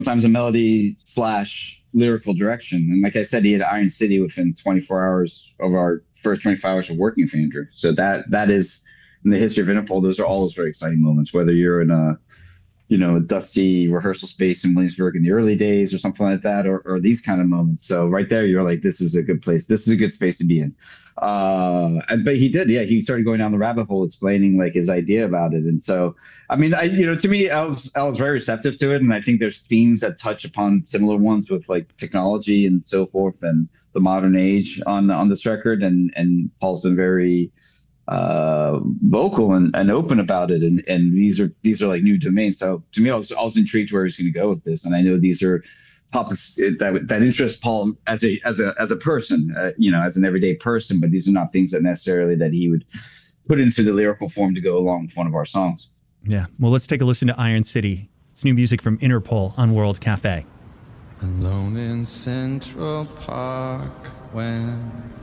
sometimes a melody slash lyrical direction. And like I said, he had Iron City within 24 hours of our first 24 hours of working for Andrew. So that is in the history of Interpol. Those are always very exciting moments, whether you're in a dusty rehearsal space in Williamsburg in the early days or something like that, or these kind of moments. So right there, you're like, this is a good place. This is a good space to be in. But he did, yeah, he started going down the rabbit hole, explaining like his idea about it. And so, I mean, to me, I was very receptive to it. And I think there's themes that touch upon similar ones with like technology and so forth and the modern age on this record. And Paul's been very vocal and open about it, and these are like new domains. So to me, I was intrigued where he's going to go with this, and I know these are topics that interest Paul as a person, as an everyday person, but these are not things that necessarily that he would put into the lyrical form to go along with one of our songs. Yeah, well, let's take a listen to Iron City. It's new music from Interpol on World Cafe. Alone in Central Park when